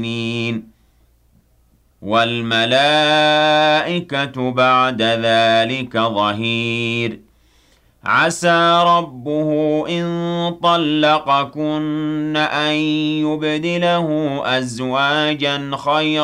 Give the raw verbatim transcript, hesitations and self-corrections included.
وَالْمَلَائِكَةُ بَعْدَ ذَلِكَ ظَهِيرٌ عَسَىٰ رَبُّهُ إِن طَلَّقَكُنَّ أَن يُبْدِلَهُ أَزْوَاجًا خَيْرًا